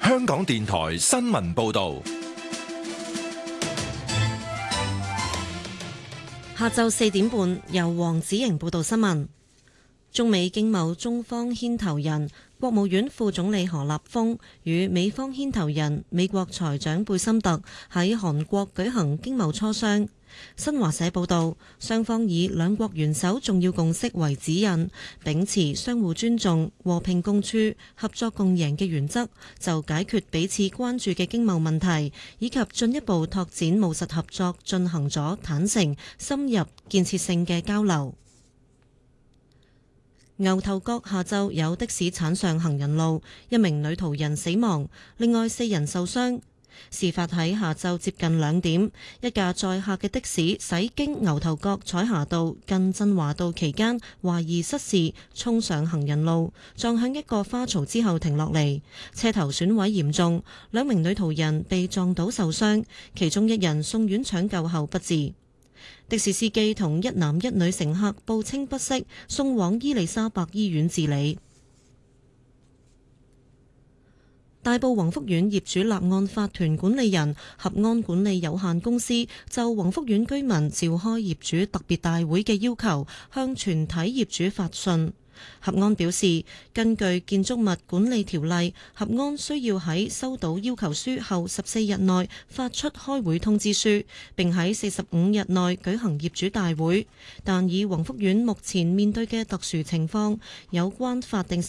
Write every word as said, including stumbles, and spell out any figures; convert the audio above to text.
香港電台新聞報道。 下晝四點半，由黃子瑩報道新聞。中美經貿中方牽頭人、國務院副總理何立峰與美方牽頭人美國財長貝森特喺韓國舉行經貿磋商。新華社報道，雙方以兩國元首重要共識為指引，秉持相互尊重、和平共處、合作共贏嘅原則，就解決彼此關注嘅經貿問題以及進一步拓展務實合作進行咗坦誠、深入、建設性嘅交流。牛頭角下晝有的士鏟上行人路，一名女途人死亡，另外四人受傷。事發喺下晝接近兩點，一架載客嘅的，的士駛經牛頭角彩霞道近振華道期間，懷疑失事，衝上行人路，撞向一個花槽之後停落嚟，車頭損毀嚴重，兩名女途人被撞倒受傷，其中一人送院搶救後不治。的士司機同一男一女乘客報稱不適，送往伊利沙伯醫院治理。大埔宏福苑業主立案法團管理人合安管理有限公司就宏福苑居民召開業主特別大會嘅要求，向全體業主發信。合安表示，根據建築物管理條例，合安需要喺收到要求書後十四日內發出開會通知書，並喺四十五日內舉行業主大會。但以宏福苑目前面對嘅特殊情況，有關法定